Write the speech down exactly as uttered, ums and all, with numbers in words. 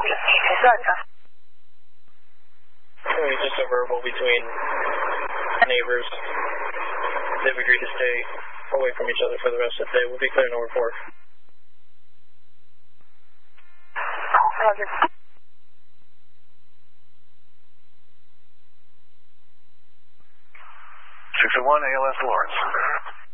Gotcha. It's just a verbal between neighbors. They've agreed to stay away from each other for the rest of the day. We'll be clear, no report. Roger. six oh one A L S Lawrence.